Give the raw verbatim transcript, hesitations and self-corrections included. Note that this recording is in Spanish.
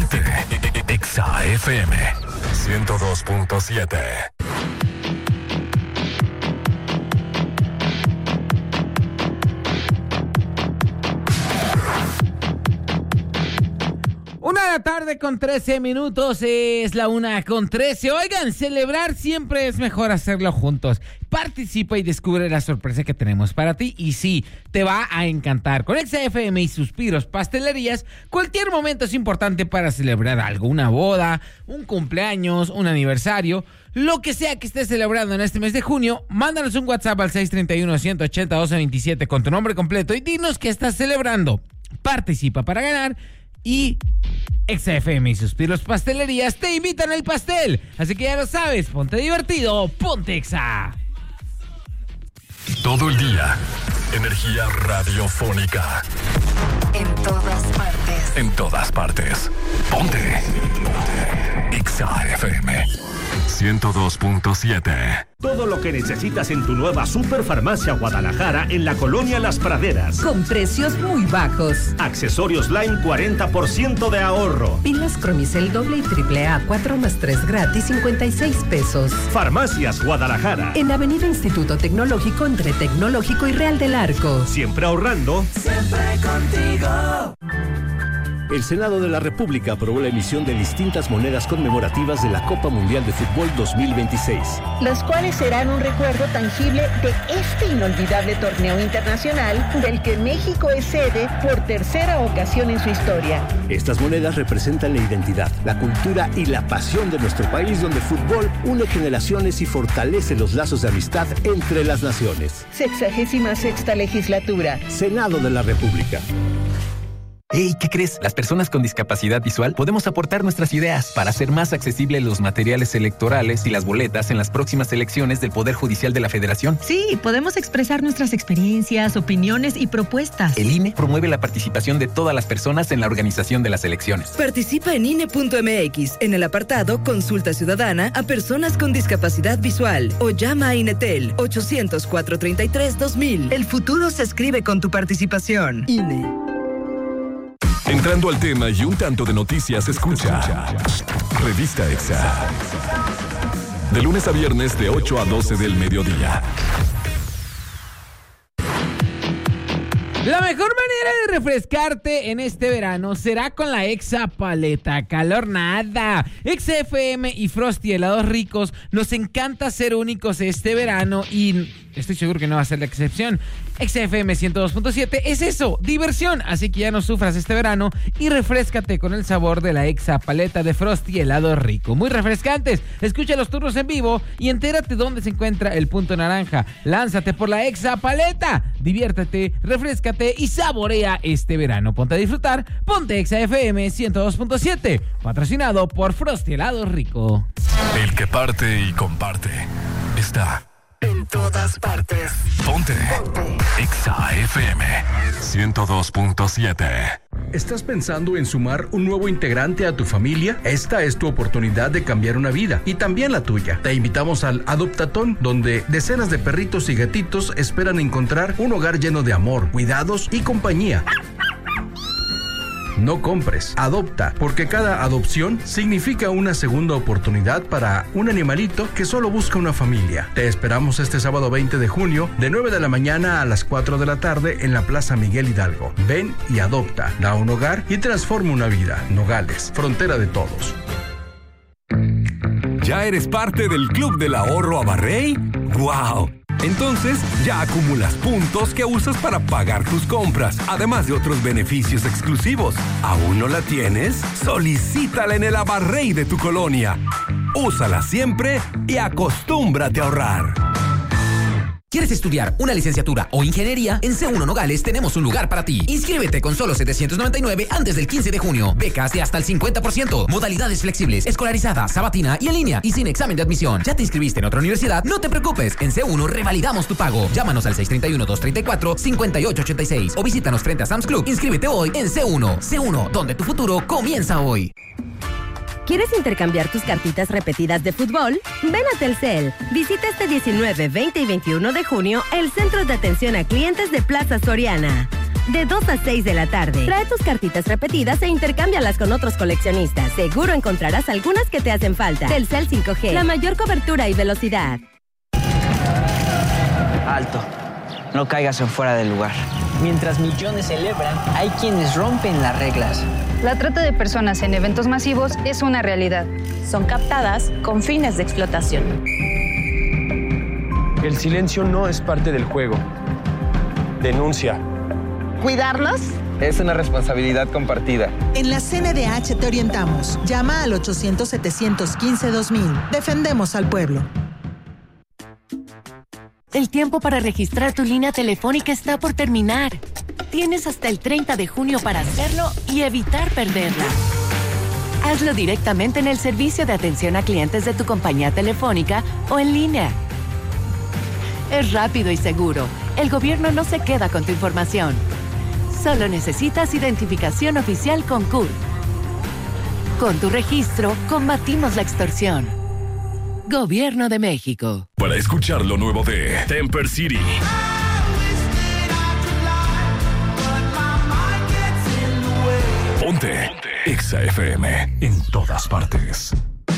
Ponte Exa F M ciento dos punto siete. Una de la tarde con trece minutos, es la una con trece. Oigan, celebrar siempre es mejor hacerlo juntos. Participa y descubre la sorpresa que tenemos para ti. Y sí, te va a encantar. Con Exa F M y Suspiros Pastelerías, cualquier momento es importante para celebrar algo. Una boda, un cumpleaños, un aniversario, lo que sea que estés celebrando en este mes de junio. Mándanos un WhatsApp al seis tres uno, uno ocho cero, uno dos dos siete con tu nombre completo y dinos qué estás celebrando. Participa para ganar. Y Exa F M y Suspiros Pastelerías te invitan al pastel. Así que ya lo sabes, ponte divertido, ponte Exa. Todo el día, energía radiofónica. En todas partes. En todas partes. Ponte. Ponte. Exa F M ciento dos punto siete. Todo lo que necesitas en tu nueva Superfarmacia Guadalajara en la colonia Las Praderas. Con precios muy bajos. Accesorios Line cuarenta por ciento de ahorro. Pilas Cromicel doble y triple A cuatro más tres gratis cincuenta y seis pesos. Farmacias Guadalajara. En Avenida Instituto Tecnológico entre Tecnológico y Real del Arco. Siempre ahorrando. Siempre contigo. El Senado de la República aprobó la emisión de distintas monedas conmemorativas de la Copa Mundial de Fútbol dos mil veintiséis. Las cuales serán un recuerdo tangible de este inolvidable torneo internacional del que México es sede por tercera ocasión en su historia. Estas monedas representan la identidad, la cultura y la pasión de nuestro país, donde el fútbol une generaciones y fortalece los lazos de amistad entre las naciones. Sexagésima sexta legislatura. Senado de la República. Hey, ¿qué crees? Las personas con discapacidad visual podemos aportar nuestras ideas para hacer más accesibles los materiales electorales y las boletas en las próximas elecciones del Poder Judicial de la Federación. Sí, podemos expresar nuestras experiencias, opiniones y propuestas. El I N E promueve la participación de todas las personas en la organización de las elecciones. Participa en I N E punto M X en el apartado Consulta Ciudadana a personas con discapacidad visual o llama a INETEL ochocientos, cuatrocientos treinta y tres, dos mil. El futuro se escribe con tu participación. I N E. Entrando al tema y un tanto de noticias, escucha Revista Exa. De lunes a viernes de ocho a doce del mediodía. La mejor manera de refrescarte en este verano será con la Exa Paleta. Calor nada. Exa F M y Frosty Helados Ricos nos encanta ser únicos este verano y estoy seguro que no va a ser la excepción. Exa F M ciento dos punto siete es eso, diversión. Así que ya no sufras este verano y refréscate con el sabor de la Exa Paleta de Frosty Helado Rico. Muy refrescantes. Escucha los turnos en vivo y entérate dónde se encuentra el punto naranja. Lánzate por la Exa Paleta. Diviértete, refréscate y saborea este verano. Ponte a disfrutar. Ponte Exa F M ciento dos punto siete. Patrocinado por Frosty Helado Rico. El que parte y comparte está en todas partes. Ponte Exa F M ciento dos punto siete. ¿Estás pensando en sumar un nuevo integrante a tu familia? Esta es tu oportunidad de cambiar una vida y también la tuya. Te invitamos al Adoptatón, donde decenas de perritos y gatitos esperan encontrar un hogar lleno de amor, cuidados y compañía. No compres, adopta, porque cada adopción significa una segunda oportunidad para un animalito que solo busca una familia. Te esperamos este sábado veinte de junio, de nueve de la mañana a las cuatro de la tarde en la Plaza Miguel Hidalgo. Ven y adopta, da un hogar y transforma una vida. Nogales, frontera de todos. ¿Ya eres parte del Club del Ahorro Abarrey? ¡Guau! Entonces, ya acumulas puntos que usas para pagar tus compras, además de otros beneficios exclusivos. ¿Aún no la tienes? Solicítala en el Abarrey de tu colonia. Úsala siempre y acostúmbrate a ahorrar. ¿Quieres estudiar una licenciatura o ingeniería? En C uno Nogales tenemos un lugar para ti. Inscríbete con solo setecientos noventa y nueve antes del quince de junio. Becas de hasta el cincuenta por ciento. Modalidades flexibles, escolarizada, sabatina y en línea. Y sin examen de admisión. ¿Ya te inscribiste en otra universidad? No te preocupes. En C uno revalidamos tu pago. Llámanos al seis tres uno, dos tres cuatro, cinco ocho ocho seis o visítanos frente a Sam's Club. Inscríbete hoy en C uno. C uno, donde tu futuro comienza hoy. ¿Quieres intercambiar tus cartitas repetidas de fútbol? Ven a Telcel. Visita este diecinueve, veinte y veintiuno de junio el Centro de Atención a Clientes de Plaza Soriana. de dos a seis de la tarde. Trae tus cartitas repetidas e intercámbialas con otros coleccionistas. Seguro encontrarás algunas que te hacen falta. Telcel cinco G, la mayor cobertura y velocidad. Alto. No caigas en fuera del lugar. Mientras millones celebran, hay quienes rompen las reglas. La trata de personas en eventos masivos es una realidad. Son captadas con fines de explotación. El silencio no es parte del juego. Denuncia. ¿Cuidarlos? Es una responsabilidad compartida. En la C N D H te orientamos. Llama al ochocientos, setecientos quince, dos mil. Defendemos al pueblo. El tiempo para registrar tu línea telefónica está por terminar. Tienes hasta el treinta de junio para hacerlo y evitar perderla. Hazlo directamente en el servicio de atención a clientes de tu compañía telefónica o en línea. Es rápido y seguro. El gobierno no se queda con tu información. Solo necesitas identificación oficial con C U R. Con tu registro, combatimos la extorsión. Gobierno de México. Para escuchar lo nuevo de Temper City. Ponte, Ponte. Exa F M en todas partes.